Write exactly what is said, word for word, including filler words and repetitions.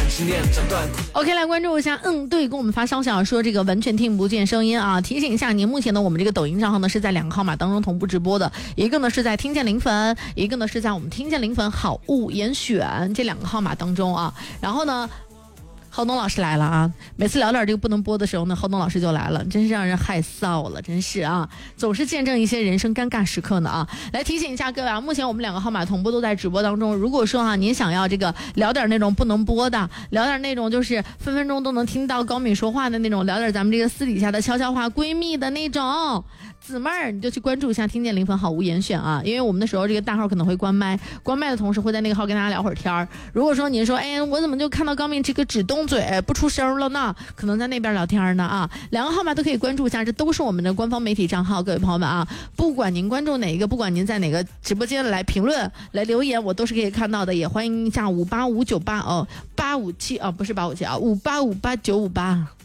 OK， 来关注一下，嗯，对，跟我们发消息啊，说这个完全听不见声音啊。提醒一下您，目前呢，我们这个抖音账号呢是在两个号码当中同步直播的，一个呢是在听见零粉，一个呢是在我们听见零粉好物严选这两个号码当中啊。然后呢，浩东老师来了啊！每次聊点这个不能播的时候呢，浩东老师就来了，真是让人害臊了，真是啊！总是见证一些人生尴尬时刻呢啊！来提醒一下各位啊，目前我们两个号码同步都在直播当中。如果说啊，您想要这个聊点那种不能播的，聊点那种就是分分钟都能听到高敏说话的那种，聊点咱们这个私底下的悄悄话、闺蜜的那种。姊妹儿，你就去关注一下听见零粉好物严选啊，因为我们的时候这个大号可能会关麦，关麦的同时会在那个号跟大家聊会儿天儿。如果说您说，哎，我怎么就看到高敏这个只动嘴不出声了呢？可能在那边聊天呢啊，两个号码都可以关注一下，这都是我们的官方媒体账号，各位朋友们啊，不管您关注哪一个，不管您在哪个直播间来评论来留言，我都是可以看到的，也欢迎一下五八五九八哦八五七啊，不是八五七啊，五八五八九五八。